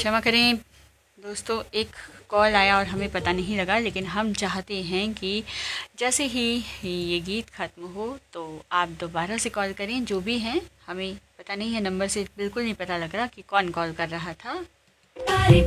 क्षमा करें दोस्तों, एक कॉल आया और हमें पता नहीं लगा, लेकिन हम चाहते हैं कि जैसे ही ये गीत ख़त्म हो तो आप दोबारा से कॉल करें। जो भी हैं, हमें पता नहीं है, नंबर से बिल्कुल नहीं पता लग रहा कि कौन कॉल कर रहा था।